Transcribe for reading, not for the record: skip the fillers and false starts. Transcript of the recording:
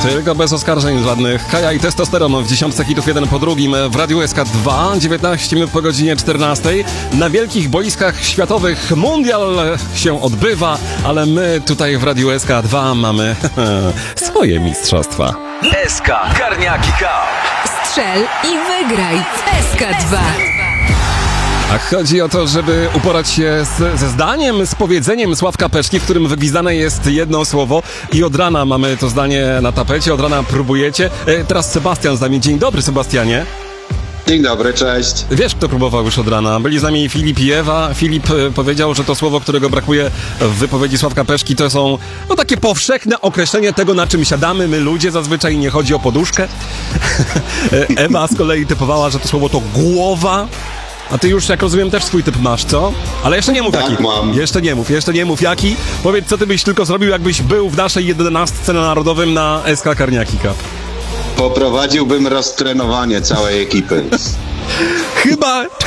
Tylko bez oskarżeń żadnych. Kaja i Testosteron w 10 hitów jeden po drugim w Radiu SK2, 19 minut po godzinie 14. Na wielkich boiskach światowych mundial się odbywa, ale my tutaj w Radiu SK2 mamy swoje mistrzostwa. SK Karniaki Cup. Strzel i wygraj w SK2. A chodzi o to, żeby uporać się ze zdaniem, z powiedzeniem Sławka Peszki, w którym wygwizdane jest jedno słowo i od rana mamy to zdanie na tapecie, od rana próbujecie. Teraz Sebastian z nami. Dzień dobry, Sebastianie. Dzień dobry, cześć. Wiesz, kto próbował już od rana? Byli z nami Filip i Ewa. Filip powiedział, że to słowo, którego brakuje w wypowiedzi Sławka Peszki, to są takie powszechne określenie tego, na czym siadamy my ludzie. Zazwyczaj nie chodzi o poduszkę. Ewa z kolei typowała, że to słowo to głowa. A ty już, jak rozumiem, też swój typ masz, co? Ale jeszcze nie mów jaki. Tak, mam. Jeszcze nie mów jaki. Powiedz, co ty byś tylko zrobił, jakbyś był w naszej 11 na Narodowym na SK Karniaki Cup. Poprowadziłbym roztrenowanie całej ekipy. Chyba